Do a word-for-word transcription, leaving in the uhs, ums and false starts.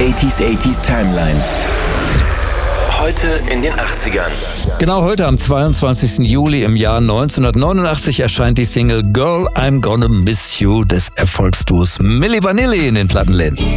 achtziger achtziger Timeline. Heute in den achtzigern. Genau heute am zweiundzwanzigsten Juli im Jahr neunzehnhundertneunundachtzig erscheint die Single Girl, I'm Gonna Miss You des Erfolgsduos Milli Vanilli in den Plattenläden.